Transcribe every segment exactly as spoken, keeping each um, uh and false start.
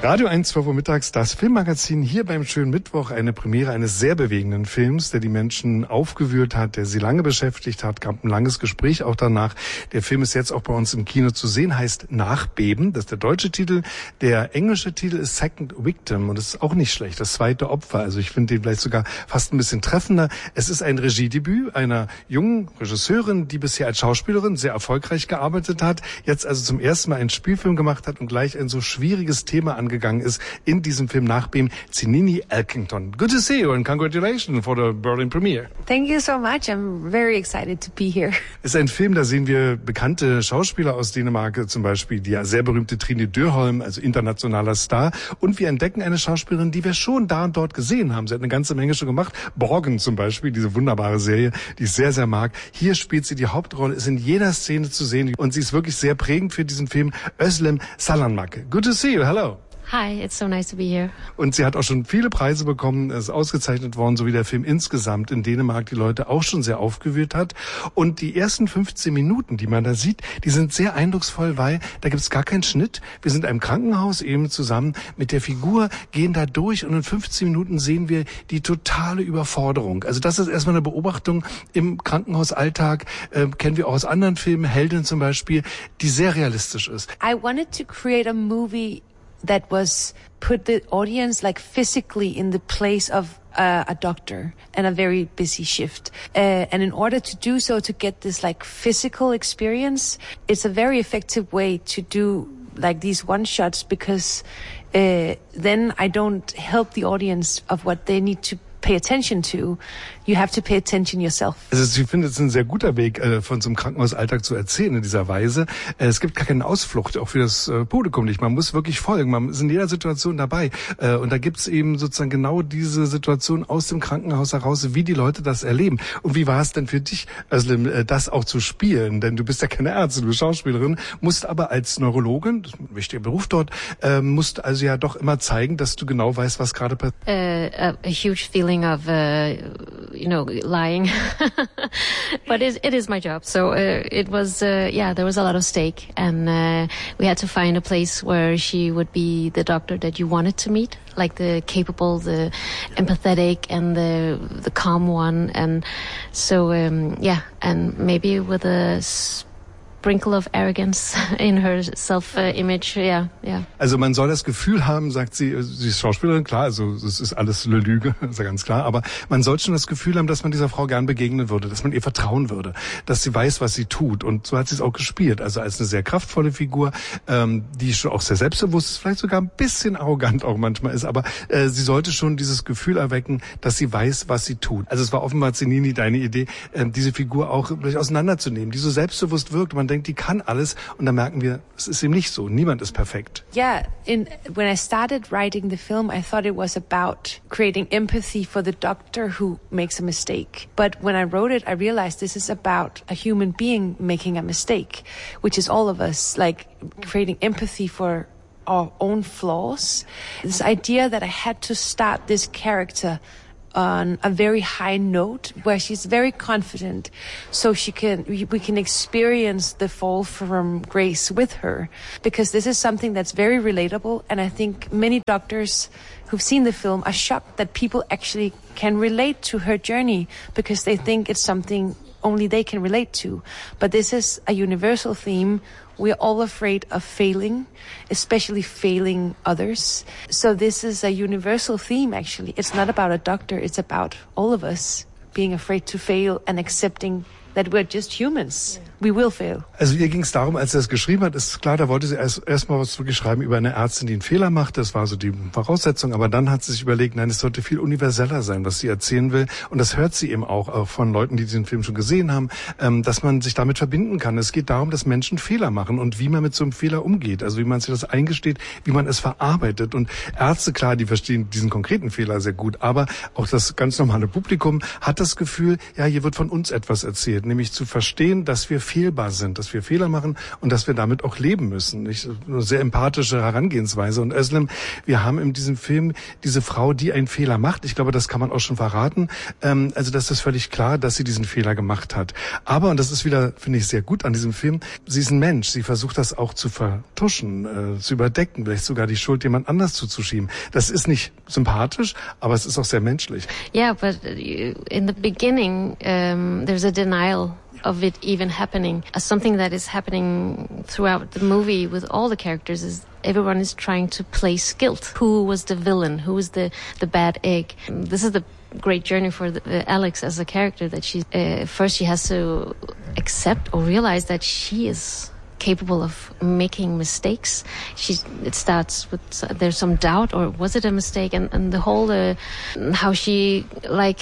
Radio eins, zwölf Uhr mittags, das Filmmagazin hier beim schönen Mittwoch. Eine Premiere eines sehr bewegenden Films, der die Menschen aufgewühlt hat, der sie lange beschäftigt hat. Gab ein langes Gespräch auch danach. Der Film ist jetzt auch bei uns im Kino zu sehen, heißt Nachbeben. Das ist der deutsche Titel. Der englische Titel ist Second Victim und das ist auch nicht schlecht, das zweite Opfer. Also ich finde den vielleicht sogar fast ein bisschen treffender. Es ist ein Regiedebüt einer jungen Regisseurin, die bisher als Schauspielerin sehr erfolgreich gearbeitet hat, jetzt also zum ersten Mal einen Spielfilm gemacht hat und gleich ein so schwieriges Thema angegangen ist in diesem Film Nachbeben. Zinini Elkington. Good to see you and congratulations for the Berlin premiere. Thank you so much. I'm very excited to be here. Es ist ein Film, da sehen wir bekannte Schauspieler aus Dänemark, zum Beispiel die sehr berühmte Trine Dyrholm, also internationaler Star. Und wir entdecken eine Schauspielerin, die wir schon da und dort gesehen haben. Sie hat eine ganze Menge schon gemacht. Borgen zum Beispiel, diese wunderbare Serie, die ich sehr, sehr mag. Hier spielt sie die Hauptrolle, ist in jeder Szene zu sehen und sie ist wirklich sehr prägend für diesen Film. Özlem Salanmak. Good to see you. Hello. Hi, it's so nice to be here. Und sie hat auch schon viele Preise bekommen, ist ausgezeichnet worden, so wie der Film insgesamt in Dänemark die Leute auch schon sehr aufgewühlt hat. Und die ersten fünfzehn Minuten, die man da sieht, die sind sehr eindrucksvoll, weil da gibt's gar keinen Schnitt. Wir sind in einem Krankenhaus eben zusammen mit der Figur, gehen da durch und in fünfzehn Minuten sehen wir die totale Überforderung. Also das ist erstmal eine Beobachtung im Krankenhausalltag, äh, kennen wir auch aus anderen Filmen, Heldin zum Beispiel, die sehr realistisch ist. I wanted to create a movie that was put the audience like physically in the place of uh, a doctor and a very busy shift. Uh, and in order to do so, to get this like physical experience, it's a very effective way to do like these one shots because uh, then I don't help the audience of what they need to pay attention to. You have to pay attention yourself. Also ich finde, es ist ein sehr guter Weg, äh, von so einem Krankenhausalltag zu erzählen in dieser Weise. Äh, es gibt gar keine Ausflucht, auch für das äh, Publikum nicht. Man muss wirklich folgen, man ist in jeder Situation dabei. Äh, und da gibt's eben sozusagen genau diese Situation aus dem Krankenhaus heraus, wie die Leute das erleben. Und wie war es denn für dich, Özlem, äh, das auch zu spielen? Denn du bist ja keine Ärztin, du bist Schauspielerin, musst aber als Neurologin, das ist ein wichtiger Beruf dort, äh, musst also ja doch immer zeigen, dass du genau weißt, was gerade passiert. Uh, a, a huge feeling of, uh, you know, lying. But it, it is my job. So uh, it was, uh, yeah, there was a lot of stake. And uh, we had to find a place where she would be the doctor that you wanted to meet. Like the capable, the empathetic, and the the calm one. And so, um, yeah, and maybe with a sprinkle of arrogance in her self-image, ja, ja. Also man soll das Gefühl haben, sagt sie, sie ist Schauspielerin, klar, also es ist alles eine Lüge, ist ja ganz klar, aber man soll schon das Gefühl haben, dass man dieser Frau gern begegnen würde, dass man ihr vertrauen würde, dass sie weiß, was sie tut und so hat sie es auch gespielt, also als eine sehr kraftvolle Figur, ähm, die schon auch sehr selbstbewusst ist, vielleicht sogar ein bisschen arrogant auch manchmal ist, aber äh, sie sollte schon dieses Gefühl erwecken, dass sie weiß, was sie tut. Also es war offenbar, Zinini, deine Idee, äh, diese Figur auch vielleicht auseinanderzunehmen, die so selbstbewusst wirkt, man denkt, die kann alles und dann merken wir, es ist eben nicht so. Niemand ist perfekt. Yeah, in, when I started writing the film, I thought it was about creating empathy for the doctor who makes a mistake. But when I wrote it, I realized this is about a human being making a mistake, which is all of us, like creating empathy for our own flaws. This idea that I had to start this character on a very high note where she's very confident so she can we can experience the fall from grace with her, because this is something that's very relatable, and I think many doctors who've seen the film are shocked that people actually can relate to her journey because they think it's something only they can relate to. But this is a universal theme. We're all afraid of failing, especially failing others. So this is a universal theme, actually. It's not about a doctor. It's about all of us being afraid to fail and accepting that we're just humans. We will fail. Also ihr ging es darum, als er es geschrieben hat, ist klar, da wollte sie erst erstmal was wirklich schreiben über eine Ärztin, die einen Fehler macht. Das war so die Voraussetzung. Aber dann hat sie sich überlegt, nein, es sollte viel universeller sein, was sie erzählen will. Und das hört sie eben auch, auch von Leuten, die diesen Film schon gesehen haben, ähm, dass man sich damit verbinden kann. Es geht darum, dass Menschen Fehler machen und wie man mit so einem Fehler umgeht. Also wie man sich das eingesteht, wie man es verarbeitet. Und Ärzte, klar, die verstehen diesen konkreten Fehler sehr gut. Aber auch das ganz normale Publikum hat das Gefühl, ja, hier wird von uns etwas erzählt. interessiert, nämlich zu verstehen, dass wir fehlbar sind, dass wir Fehler machen und dass wir damit auch leben müssen. Nicht? Eine sehr empathische Herangehensweise. Und Özlem, wir haben in diesem Film diese Frau, die einen Fehler macht. Ich glaube, das kann man auch schon verraten. Ähm, also das ist völlig klar, dass sie diesen Fehler gemacht hat. Aber, und das ist wieder, finde ich, sehr gut an diesem Film, sie ist ein Mensch. Sie versucht das auch zu vertuschen, äh, zu überdecken, vielleicht sogar die Schuld jemand anders zuzuschieben. Das ist nicht sympathisch, aber es ist auch sehr menschlich. Yeah, but in the beginning, um, there's a denial of it even happening. Uh, something that is happening throughout the movie with all the characters is everyone is trying to place guilt. Who was the villain? Who was the, the bad egg? This is the great journey for the, uh, Alex as a character, that she uh, first she has to accept or realize that she is capable of making mistakes. She it starts with uh, there's some doubt, or was it a mistake, and and the whole uh, how she like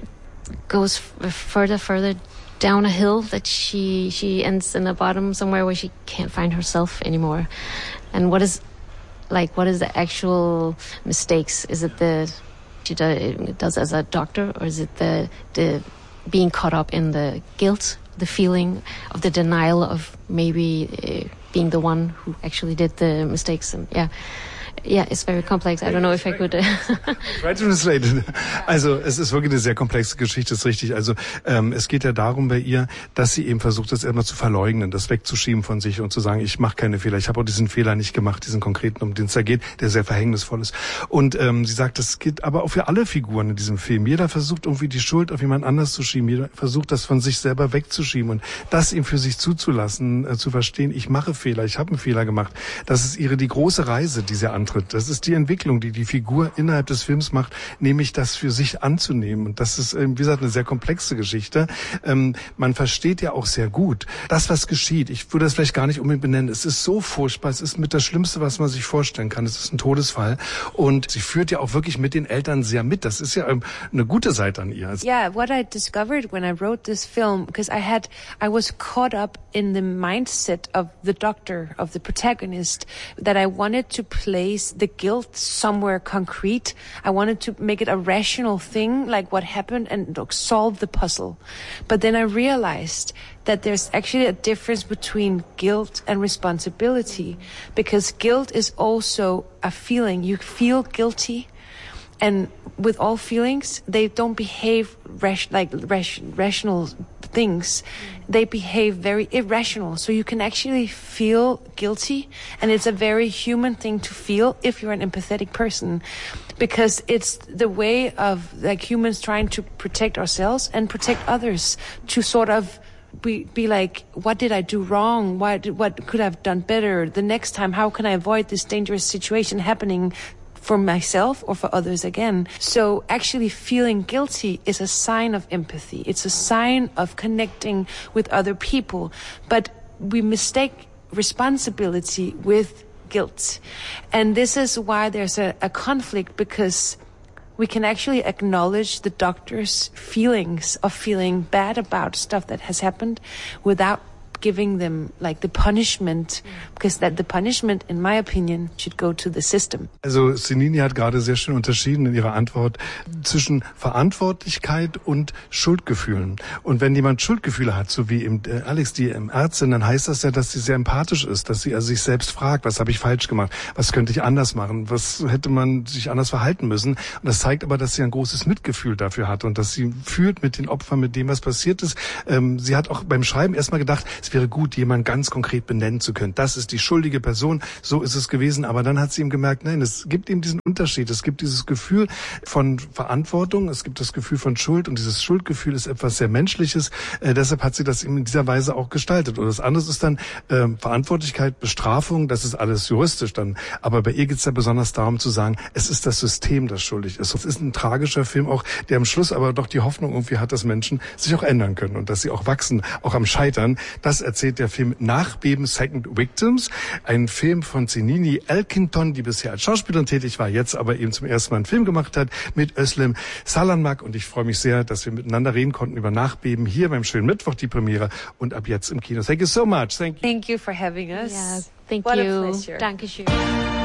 goes f- further further down a hill, that she she ends in the bottom somewhere where she can't find herself anymore. And what is like what is the actual mistakes? Is it the she do, does as a doctor, or is it the the being caught up in the guilt, the feeling of the denial of maybe uh, being the one who actually did the mistakes? And yeah, yeah, it's very complex. I don't know if I could. Uh Right translated. Also es ist wirklich eine sehr komplexe Geschichte, ist richtig. Also ähm, es geht ja darum bei ihr, dass sie eben versucht, das erstmal zu verleugnen, das wegzuschieben von sich und zu sagen, ich mache keine Fehler, ich habe auch diesen Fehler nicht gemacht, diesen konkreten, um den es da geht, der sehr verhängnisvoll ist. Und ähm, sie sagt, das geht aber auch für alle Figuren in diesem Film. Jeder versucht irgendwie die Schuld auf jemand anders zu schieben, jeder versucht das von sich selber wegzuschieben und das ihm für sich zuzulassen, äh, zu verstehen, ich mache Fehler, ich habe einen Fehler gemacht. Das ist ihre die große Reise, die sie antritt. Das ist die Entwicklung, die die Figur innerhalb des Films macht, nämlich das für sich anzunehmen. Und das ist, wie gesagt, eine sehr komplexe Geschichte. Ähm, man versteht ja auch sehr gut, das, was geschieht. Ich würde das vielleicht gar nicht unbedingt benennen. Es ist so furchtbar. Es ist mit das Schlimmste, was man sich vorstellen kann. Es ist ein Todesfall. Und sie führt ja auch wirklich mit den Eltern sehr mit. Das ist ja ähm, eine gute Seite an ihr. Yeah, what I discovered when I wrote this film, because I had, I was caught up in the mindset of the doctor, of the protagonist, that I wanted to place the guilt somewhere concrete. I wanted to make it a rational thing, like what happened, and solve the puzzle. But then I realized that there's actually a difference between guilt and responsibility, because guilt is also a feeling. You feel guilty, and with all feelings, they don't behave rash- like rash- rational things. They behave very irrational. So you can actually feel guilty, and it's a very human thing to feel if you're an empathetic person, because it's the way of like humans trying to protect ourselves and protect others, to sort of be, be like, what did I do wrong? What, what could I have done better the next time? How can I avoid this dangerous situation happening for myself or for others again? So actually feeling guilty is a sign of empathy. It's a sign of connecting with other people. But we mistake responsibility with guilt. And this is why there's a, a conflict, because we can actually acknowledge the doctor's feelings of feeling bad about stuff that has happened without giving them like the punishment, because that the punishment, in my opinion, should go to the system. Also Senini hat gerade sehr schön unterschieden in ihrer Antwort zwischen Verantwortlichkeit und Schuldgefühlen. Und wenn jemand Schuldgefühle hat, so wie eben Alex, die Ärztin, dann heißt das ja, dass sie sehr empathisch ist, dass sie also sich selbst fragt, was habe ich falsch gemacht, was könnte ich anders machen, was hätte man sich anders verhalten müssen. Und das zeigt aber, dass sie ein großes Mitgefühl dafür hat und dass sie fühlt mit den Opfern, mit dem, was passiert ist. Ähm, sie hat auch beim Schreiben erstmal gedacht, es wäre gut, jemanden ganz konkret benennen zu können. Das ist die schuldige Person, so ist es gewesen. Aber dann hat sie ihm gemerkt, nein, es gibt eben diesen Unterschied. Es gibt dieses Gefühl von Verantwortung, es gibt das Gefühl von Schuld, und dieses Schuldgefühl ist etwas sehr Menschliches. Äh, deshalb hat sie das eben in dieser Weise auch gestaltet. Und das andere ist dann äh, Verantwortlichkeit, Bestrafung, das ist alles juristisch dann. Aber bei ihr geht es ja besonders darum zu sagen, es ist das System, das schuldig ist. Es ist ein tragischer Film auch, der am Schluss aber doch die Hoffnung irgendwie hat, dass Menschen sich auch ändern können und dass sie auch wachsen, auch am Scheitern. Das erzählt der Film Nachbeben, Second Victims, ein Film von Senini Elkinton, die bisher als Schauspielerin tätig war, jetzt aber eben zum ersten Mal einen Film gemacht hat mit Özlem Salanmak, und ich freue mich sehr, dass wir miteinander reden konnten über Nachbeben hier beim schönen Mittwoch, die Premiere, und ab jetzt im Kino. Thank you so much. Thank you. Thank you for having us. Yeah, thank What you. a pleasure. Dankeschön.